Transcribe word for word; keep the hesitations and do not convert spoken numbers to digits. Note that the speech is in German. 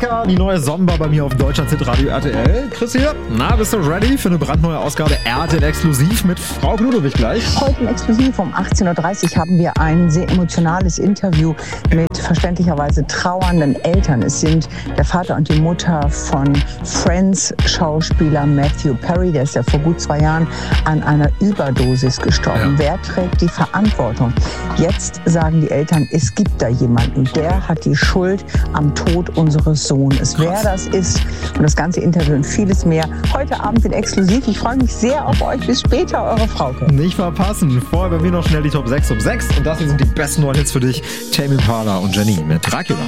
Becker, die neue Somba bei mir auf Deutschland Radio R T L. Chris hier, na, bist du ready für eine brandneue Ausgabe R T L Exklusiv mit Frau Ludwig gleich? Heute im Exklusiv um achtzehn Uhr dreißig haben wir ein sehr emotionales Interview mit verständlicherweise trauernden Eltern. Es sind der Vater und die Mutter von Friends-Schauspieler Matthew Perry, der ist ja vor gut zwei Jahren an einer Überdosis gestorben. Ja. Wer trägt die Verantwortung? Jetzt sagen die Eltern, es gibt da jemanden, der hat die Schuld am Tod unseres Sohnes. Wer das ist und das ganze Interview und vieles mehr heute Abend in Exklusiv. Ich freue mich sehr auf euch. Bis später, eure Frauke. Nicht verpassen. Vorher bei mir noch schnell die Top sechs um sechs und das hier sind die besten neuen Hits für dich. Tame Impala und Janine mit Dracula.